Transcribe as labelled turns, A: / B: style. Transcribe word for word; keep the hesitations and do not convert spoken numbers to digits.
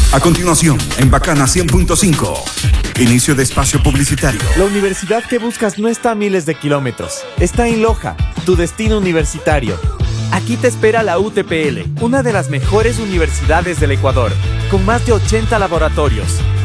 A: A continuación, en Bacana cien punto cinco, inicio de espacio publicitario.
B: La universidad que buscas no está a miles de kilómetros. Está en Loja, tu destino universitario. Aquí te espera la U T P L, una de las mejores universidades del Ecuador, con más de ochenta laboratorios,